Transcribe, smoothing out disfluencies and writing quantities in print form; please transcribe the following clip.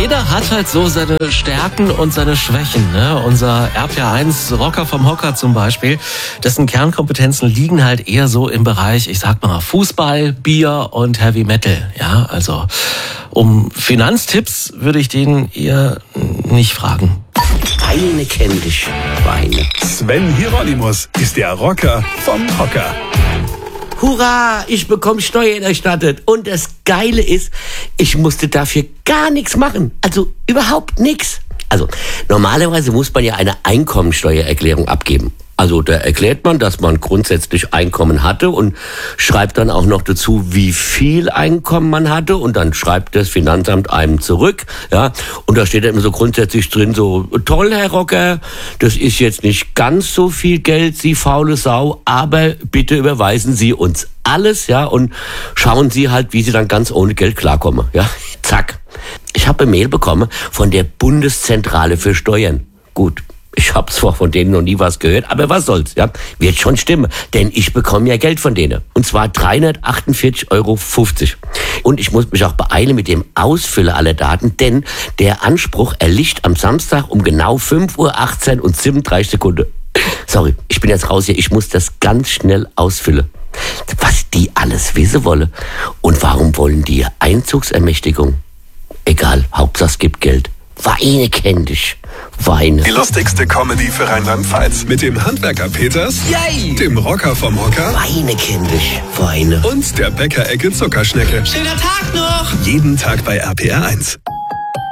Jeder hat halt so seine Stärken und seine Schwächen. Ne? Unser RPR1 Rocker vom Hocker zum Beispiel, dessen Kernkompetenzen liegen halt eher so im Bereich, ich sag mal, Fußball, Bier und Heavy Metal. Ja, also um Finanztipps würde ich den eher nicht fragen. Weine kenn dich, Weine. Sven Hieronymus ist der Rocker vom Hocker. Hurra, ich bekomme Steuern erstattet. Und das Geile ist, ich musste dafür gar nichts machen. Also überhaupt nichts. Also normalerweise muss man ja eine Einkommensteuererklärung abgeben. Also da erklärt man, dass man grundsätzlich Einkommen hatte und schreibt dann auch noch dazu, wie viel Einkommen man hatte, und dann schreibt das Finanzamt einem zurück, ja, und da steht dann immer so grundsätzlich drin, so, toll, Herr Rocker, das ist jetzt nicht ganz so viel Geld, Sie faule Sau, aber bitte überweisen Sie uns alles, ja, und schauen Sie halt, wie Sie dann ganz ohne Geld klarkommen, ja, zack. Ich habe eine Mail bekommen von der Bundeszentrale für Steuern. Gut. Ich habe zwar von denen noch nie was gehört, aber was soll's, ja? Wird schon stimmen, denn ich bekomme ja Geld von denen. Und zwar 348,50 €. Und ich muss mich auch beeilen mit dem Ausfüllen aller Daten, denn der Anspruch erlischt am Samstag um genau 5:18 und 37 Sekunden. Sorry, ich bin jetzt raus hier, ich muss das ganz schnell ausfüllen. Was die alles wissen wollen. Und warum wollen die Einzugsermächtigung? Egal, Hauptsache es gibt Geld. Weine kenn dich. Weine. Die lustigste Comedy für Rheinland-Pfalz. Mit dem Handwerker Peters, Yay! dem Rocker vom Hocker Weine kenn dich. Weine. und der Bäckerecke Zuckerschnecke. Schöner Tag noch! Jeden Tag bei RPR1.